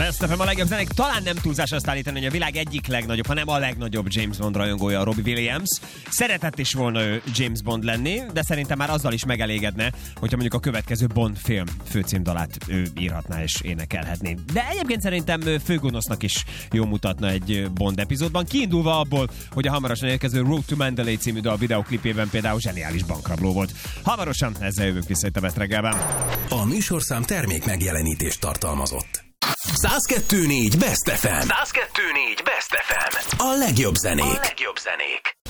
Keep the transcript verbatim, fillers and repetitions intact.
Best ef em a legjobb zenék. Talán nem túlzás azt állítani, hogy a világ egyik legnagyobb, ha nem a legnagyobb James Bond rajongója a Robbie Williams. Szeretett is volna ő James Bond lenni, de szerintem már azzal is megelégedne, hogyha mondjuk a következő Bond film főcímdalát ő írhatná és énekelhetné. De egyébként szerintem főgonosznak is jó mutatna egy Bond epizódban, kiindulva abból, hogy a hamarosan érkező Road to Mandalay című dal videoklipében például zseniális bankrabló volt. Hamarosan ezzel jövünk vissza itt a Best reggelben. A műsorszám termék megjelenítést tartalmazott. száz kettő négy Best ef em. száz kettő négy Best ef em. A legjobb zenék. A legjobb zenék.